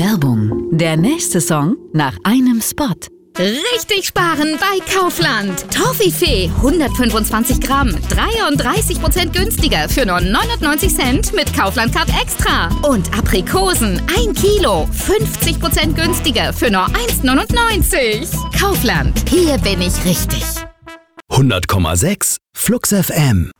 Werbung. Der nächste Song nach einem Spot. Richtig sparen bei Kaufland. Toffifee 125 Gramm, 33% günstiger für nur 99 Cent mit Kaufland Card Extra. Und Aprikosen 1 Kilo, 50% günstiger für nur 1,99. Kaufland, hier bin ich richtig. 100,6 Flux FM.